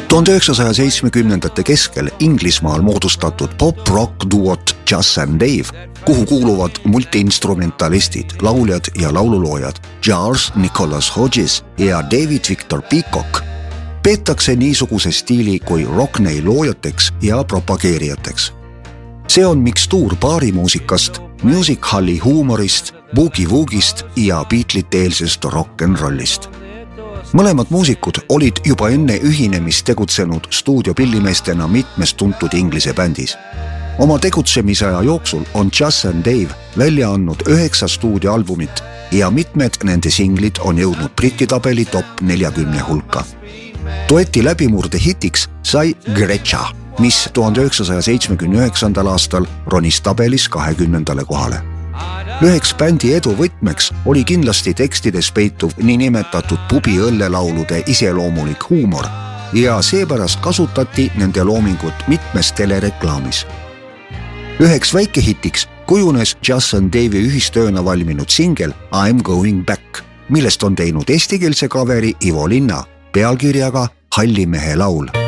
1970ndate keskel Inglismaal moodustatud pop-rock duot Jas and Dave, kuhu kuuluvad multiinstrumentalistid, lauljad ja laululoojad Charles Nicholas Hodges ja David Victor Peacock, peetakse niisuguse stiili kui rocknei loojateks ja propageerijateks. See on mikstuur baarimuusikast, music halli huumorist, boogie-woogist ja Beatlesite-eelsest rock'n'rollist. Mõlemad muusikud olid juba enne ühinemist tegutsenud stuudiopillimeestena mitmes tuntud Inglise bändis. Oma tegutsemisaja jooksul on Jas and Dave välja andnud 9 stuudioalbumit ja mitmed nende singlid on jõudnud Briti-tabeli top 40 hulka. Dueti läbimurde hitiks sai Grecha, mis 1979. aastal ronis tabelis 20. kohale. Üheks bändi edu võtmeks oli kindlasti tekstides peituv niinimetatud pubiõllelaulude iseloomulik huumor ja seepärast kasutati nende loomingut mitmes telereklaamis. Üheks väikehitiks kujunes Jas and Dave'i ühistööna valminud singel I'm Going Back, millest on teinud eestikeelse kaveri Ivo Linna pealkirjaga Halli mehe laul.